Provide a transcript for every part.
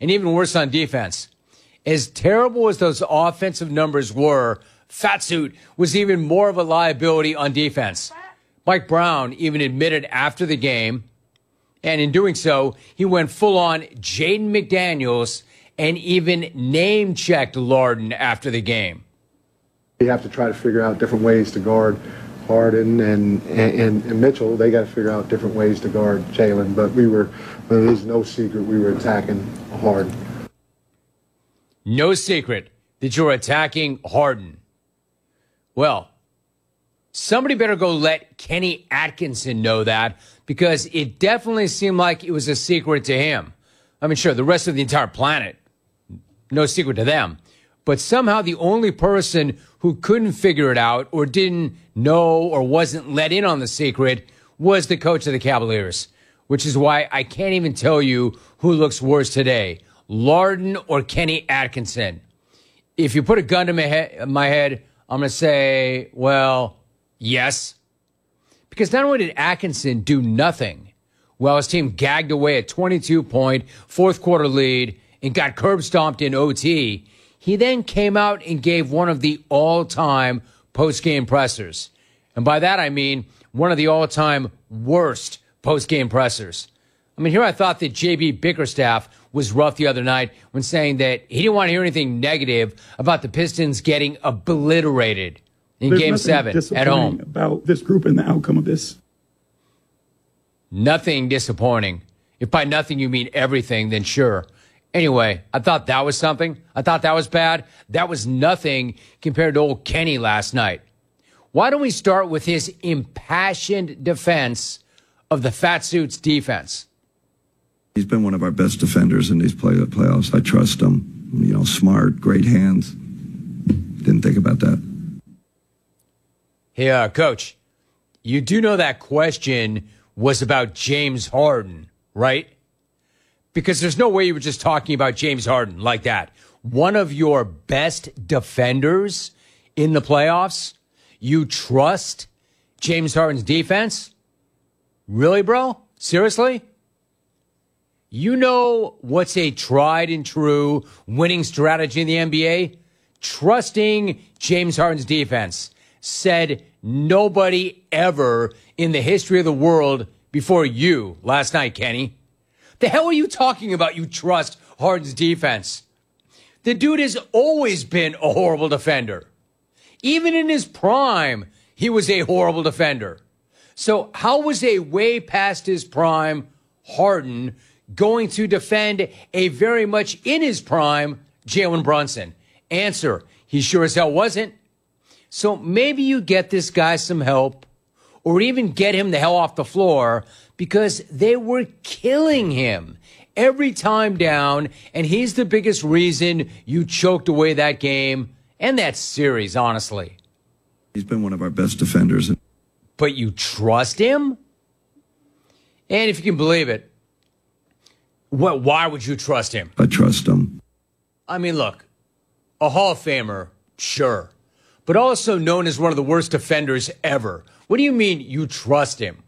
and even worse on defense. As terrible as those offensive numbers were, Fatsuit was even more of a liability on defense. Mike Brown even admitted after the game, and in doing so, he went full-on Jaden McDaniels and even name-checked Larden after the game. You have to try to figure out different ways to guard Harden and Mitchell. They got to figure out different ways to guard Jalen, but there's no secret we were attacking Harden. No secret that you're attacking Harden. Well, somebody better go let Kenny Atkinson know that, because it definitely seemed like it was a secret to him. I mean, sure, the rest of the entire planet, no secret to them. But somehow the only person who couldn't figure it out or didn't know or wasn't let in on the secret was the coach of the Cavaliers, which is why I can't even tell you who looks worse today, Larden or Kenny Atkinson. If you put a gun to my head, I'm going to say, well, yes. Because not only did Atkinson do nothing while his team gagged away a 22-point fourth-quarter lead and got curb stomped in OT, he then came out and gave one of the all-time post-game pressers. And by that I mean one of the all-time worst post-game pressers. I mean, here I thought that J.B. Bickerstaff was rough the other night when saying that he didn't want to hear anything negative about the Pistons getting obliterated in Game 7 at home. About this group and the outcome of this. Nothing disappointing. If by nothing you mean everything, then sure. Anyway, I thought that was something. I thought that was bad. That was nothing compared to old Kenny last night. Why don't we start with his impassioned defense of the Fat Suits defense? He's been one of our best defenders in these playoffs. I trust him. You know, smart, great hands. Didn't think about that. Hey, Coach, you do know that question was about James Harden, right? Because there's no way you were just talking about James Harden like that. One of your best defenders in the playoffs. You trust James Harden's defense? Really, bro? Seriously? You know what's a tried and true winning strategy in the NBA? Trusting James Harden's defense. Said nobody ever in the history of the world before you last night, Kenny. The hell are you talking about? You trust Harden's defense. The dude has always been a horrible defender. Even in his prime, he was a horrible defender. So how was a way past his prime Harden going to defend a very much in his prime Jalen Brunson? Answer, he sure as hell wasn't. So maybe you get this guy some help or even get him the hell off the floor, because they were killing him every time down, and he's the biggest reason you choked away that game and that series, honestly. He's been one of our best defenders. But you trust him? And if you can believe it, why would you trust him? I trust him. I mean, look, a Hall of Famer, sure, but also known as one of the worst defenders ever. What do you mean you trust him?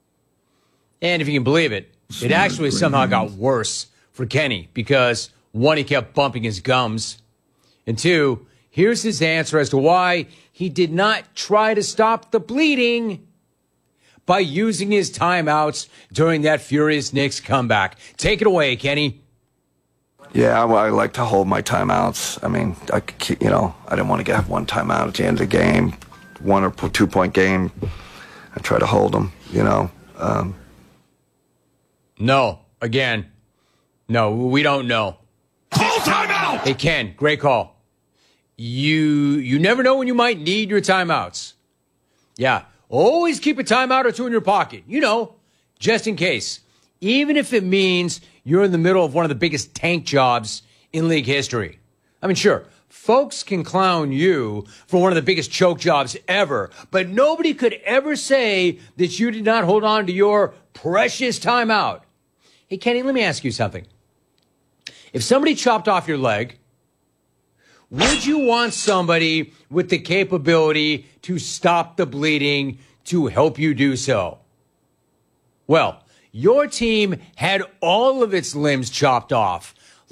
And if you can believe it, it actually somehow got worse for Kenny, because one, he kept bumping his gums, and two, here's his answer as to why he did not try to stop the bleeding by using his timeouts during that furious Knicks comeback. Take it away, Kenny. Yeah, I like to hold my timeouts. I mean, I didn't want to have one timeout at the end of the game, 1 or 2 point game. I try to hold them, No, again, no, we don't know. Call timeout! Hey, Ken, great call. You never know when you might need your timeouts. Yeah, always keep a timeout or two in your pocket, just in case. Even if it means you're in the middle of one of the biggest tank jobs in league history. I mean, sure, folks can clown you for one of the biggest choke jobs ever, but nobody could ever say that you did not hold on to your precious timeout. Hey, Kenny, let me ask you something. If somebody chopped off your leg, would you want somebody with the capability to stop the bleeding to help you do so? Well, your team had all of its limbs chopped off